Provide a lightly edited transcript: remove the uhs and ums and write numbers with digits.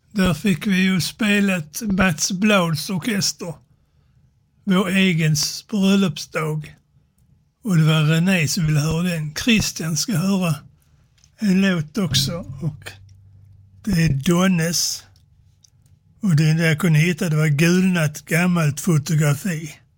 Där fick vi ju spelat Mats Blads orkester. Vår egen bröllopsdag. Och det var René som ville höra den. Christian ska höra en låt också. Och det är Donnes. Och det jag kunde hitta, det var gulnat gammalt fotografi.